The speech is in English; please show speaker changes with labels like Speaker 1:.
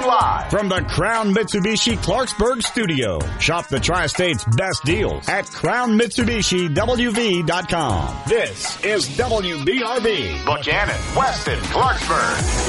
Speaker 1: live
Speaker 2: from the Crown Mitsubishi Clarksburg studio. Shop the Tri-State's best deals at CrownMitsubishiWV.com. This is WBRB.
Speaker 1: Buchanan, Weston, Clarksburg.